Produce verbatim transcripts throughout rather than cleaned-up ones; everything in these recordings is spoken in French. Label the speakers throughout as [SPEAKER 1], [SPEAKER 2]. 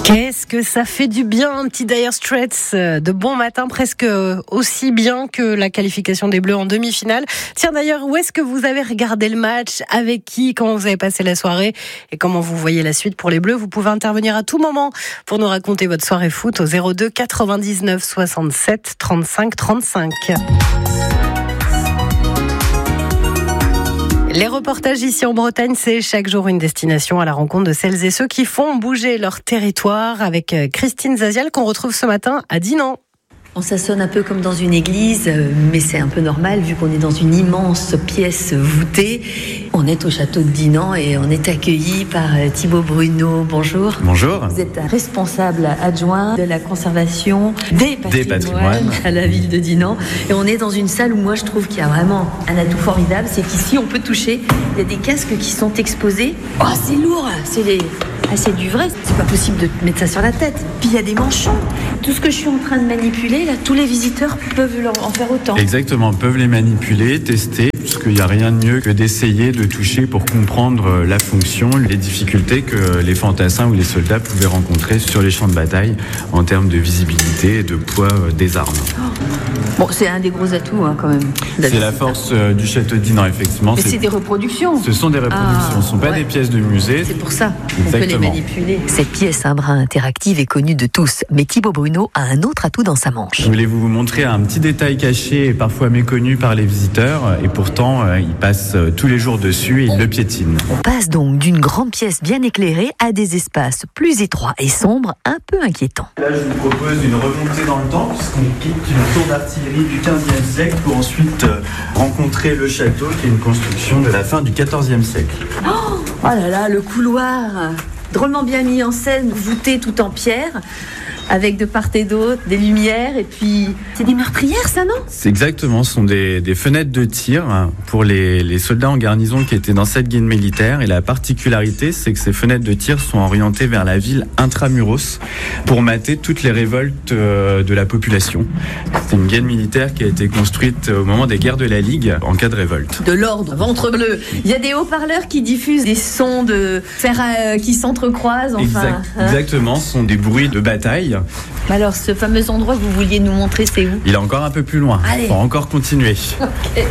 [SPEAKER 1] Qu'est-ce que ça fait du bien, un petit Dire Straits de bon matin, presque aussi bien que la qualification des Bleus en demi-finale. Tiens d'ailleurs, où est-ce que vous avez regardé le match? Avec qui? Comment vous avez passé la soirée? Et comment vous voyez la suite pour les Bleus? Vous pouvez intervenir à tout moment pour nous raconter votre soirée foot au zéro deux quatre-vingt-dix-neuf soixante-sept trente-cinq trente-cinq. Les reportages ici en Bretagne, c'est chaque jour une destination à la rencontre de celles et ceux qui font bouger leur territoire, avec Christine Zazial qu'on retrouve ce matin à Dinan.
[SPEAKER 2] On s'assonne un peu comme dans une église, mais c'est un peu normal vu qu'on est dans une immense pièce voûtée. On est au château de Dinan et on est accueilli par Thibaut Bruno. Bonjour.
[SPEAKER 3] Bonjour.
[SPEAKER 2] Vous êtes responsable adjoint de la conservation des patrimoines,
[SPEAKER 3] des patrimoines
[SPEAKER 2] à la ville de Dinan. Et on est dans une salle où moi je trouve qu'il y a vraiment un atout formidable, c'est qu'ici on peut toucher. Il y a des casques qui sont exposés. Oh, c'est lourd, c'est les... Ah, c'est du vrai, c'est pas possible de mettre ça sur la tête. Puis il y a des manchons. Tout ce que je suis en train de manipuler, là, tous les visiteurs peuvent en faire autant.
[SPEAKER 3] Exactement, peuvent les manipuler, tester, parce qu'il n'y a rien de mieux que d'essayer de toucher pour comprendre la fonction, les difficultés que les fantassins ou les soldats pouvaient rencontrer sur les champs de bataille en termes de visibilité et de poids des armes.
[SPEAKER 2] Oh. Bon, c'est un des gros atouts hein, quand même.
[SPEAKER 3] C'est la force euh, du château de Dinan, effectivement.
[SPEAKER 2] Mais c'est, c'est des reproductions.
[SPEAKER 3] Ce sont des reproductions,
[SPEAKER 2] ah,
[SPEAKER 3] ce ne sont pas
[SPEAKER 2] ouais.
[SPEAKER 3] des pièces de musée.
[SPEAKER 2] C'est pour ça qu'on peut les manipuler.
[SPEAKER 4] Cette pièce un brin interactive est connue de tous, mais Thibaut Bruno a un autre atout dans sa manche.
[SPEAKER 3] Je voulais vous montrer un petit détail caché et parfois méconnu par les visiteurs, et pourtant euh, ils passent euh, tous les jours dessus et ils le piétinent.
[SPEAKER 4] On passe donc d'une grande pièce bien éclairée à des espaces plus étroits et sombres, un peu inquiétants.
[SPEAKER 3] Là je vous propose une remontée dans le temps, puisqu'on quitte une tour d'artillerie du quinzième siècle pour ensuite euh, rencontrer le château, qui est une construction de la fin du quatorzième siècle.
[SPEAKER 2] Oh, oh là là, le couloir, drôlement bien mis en scène, voûté tout en pierre, avec de part et d'autre des lumières, et puis c'est des meurtrières ça, non?
[SPEAKER 3] C'est exactement, ce sont des, des fenêtres de tir pour les, les soldats en garnison qui étaient dans cette guilde militaire, et la particularité c'est que ces fenêtres de tir sont orientées vers la ville intramuros pour mater toutes les révoltes de la population. C'est une guilde militaire qui a été construite au moment des guerres de la Ligue en cas de révolte.
[SPEAKER 2] De l'ordre, ventre bleu. Il y a des haut-parleurs qui diffusent des sons de fer euh, qui s'entrecroisent, enfin.
[SPEAKER 3] Exact,
[SPEAKER 2] hein.
[SPEAKER 3] Exactement, ce sont des bruits de bataille.
[SPEAKER 2] Alors, ce fameux endroit que vous vouliez nous montrer, c'est où?
[SPEAKER 3] Il est encore un peu plus loin.
[SPEAKER 2] Allez.
[SPEAKER 3] Il faut encore continuer.
[SPEAKER 2] Okay.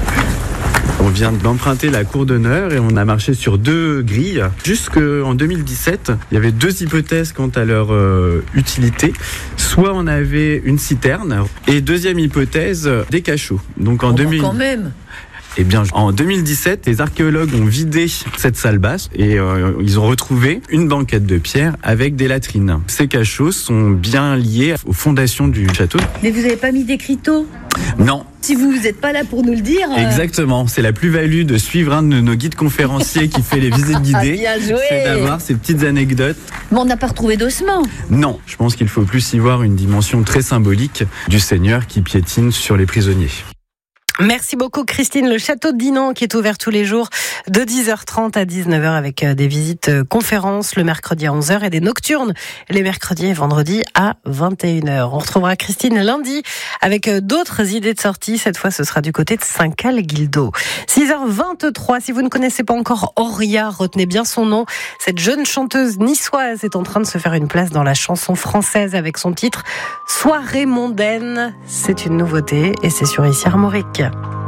[SPEAKER 3] On vient d'emprunter la cour d'honneur et on a marché sur deux grilles. Jusqu'en deux mille dix-sept, il y avait deux hypothèses quant à leur euh, utilité. Soit on avait une citerne et deuxième hypothèse, des cachots. Donc en
[SPEAKER 2] oh,
[SPEAKER 3] deux mille...
[SPEAKER 2] quand même.
[SPEAKER 3] Eh bien, en deux mille dix-sept, les archéologues ont vidé cette salle basse et euh, ils ont retrouvé une banquette de pierre avec des latrines. Ces cachots sont bien liés aux fondations du château.
[SPEAKER 2] Mais vous n'avez pas mis d'écriteaux?
[SPEAKER 3] Non.
[SPEAKER 2] Si vous n'êtes pas là pour nous le dire... Euh...
[SPEAKER 3] Exactement, c'est la plus-value de suivre un de nos guides conférenciers qui fait les visites guidées.
[SPEAKER 2] Bien joué.
[SPEAKER 3] C'est d'avoir ces petites anecdotes.
[SPEAKER 2] Mais on n'a pas retrouvé d'ossements.
[SPEAKER 3] Non, je pense qu'il faut plus y voir une dimension très symbolique du Seigneur qui piétine sur les prisonniers.
[SPEAKER 1] Merci beaucoup Christine. Le château de Dinan qui est ouvert tous les jours de dix heures trente à dix-neuf heures avec des visites conférences le mercredi à onze heures et des nocturnes les mercredis et vendredis à vingt et une heures. On retrouvera Christine lundi avec d'autres idées de sortie. Cette fois, ce sera du côté de Saint-Call-Guildo. six heures vingt-trois. Si vous ne connaissez pas encore Auria, retenez bien son nom. Cette jeune chanteuse niçoise est en train de se faire une place dans la chanson française avec son titre Soirée mondaine. C'est une nouveauté et c'est sur Ici Armorique.